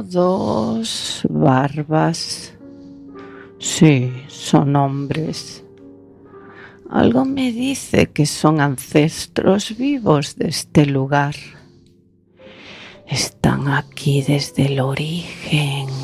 Dos barbas. Sí, son hombres. Algo me dice que son ancestros vivos de este lugar. Están aquí desde el origen.